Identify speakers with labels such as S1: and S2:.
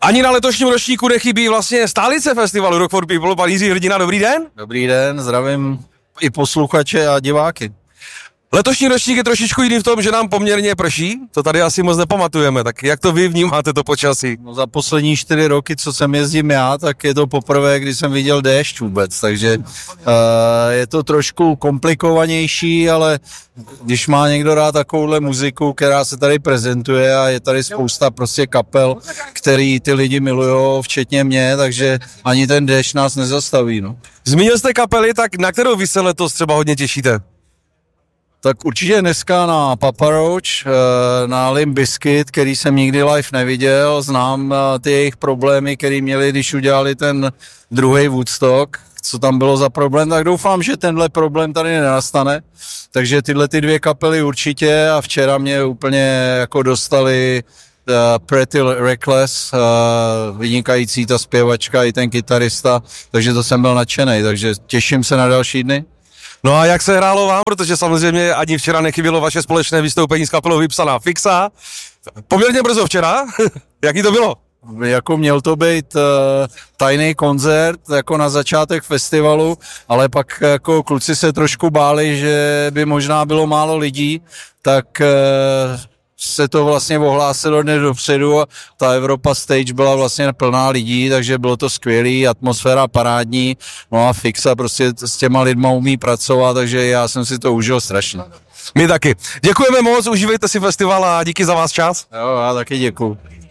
S1: Ani na letošním ročníku nechybí vlastně stálice festivalu Rock for People. Pan Jiří Hrdina, dobrý den.
S2: Dobrý den, zdravím i posluchače a diváky.
S1: Letošní ročník je trošičku jiný v tom, že nám poměrně prší, to tady asi moc nepamatujeme, tak jak to vy vnímáte to počasí?
S2: No, za poslední 4 roky, co sem jezdím já, tak je to poprvé, kdy jsem viděl déšť vůbec, takže je to trošku komplikovanější, ale když má někdo rád takovouhle muziku, která se tady prezentuje a je tady spousta prostě kapel, který ty lidi milujou, včetně mě, takže ani ten déšť nás nezastaví. No.
S1: Zmínil jste kapely, tak na kterou vy se letos třeba hodně těšíte?
S2: Tak určitě dneska na Papa Roach, na Limp Bizkit, který jsem nikdy live neviděl, znám ty jejich problémy, který měli, když udělali ten druhý Woodstock, co tam bylo za problém, tak doufám, že tenhle problém tady nenastane, takže tyhle ty 2 kapely určitě a včera mě úplně jako dostali Pretty Reckless, vynikající ta zpěvačka i ten kytarista, takže to jsem byl nadšenej, takže těším se na další dny.
S1: No a jak se hrálo vám, protože samozřejmě ani včera nechybělo vaše společné vystoupení s kapelou Vypsaná Fixa. Poměrně brzo včera, jaký to bylo?
S2: Jako měl to být tajný koncert jako na začátek festivalu, ale pak jako kluci se trošku báli, že by možná bylo málo lidí, tak se to vlastně ohlásilo dnes dopředu a ta Europa Stage byla vlastně plná lidí, takže bylo to skvělý, atmosféra parádní, no a Fixa prostě s těma lidma umí pracovat, takže já jsem si to užil strašně.
S1: My taky. Děkujeme moc, užívejte si festival a díky za vás čas.
S2: Jo, já taky děkuju.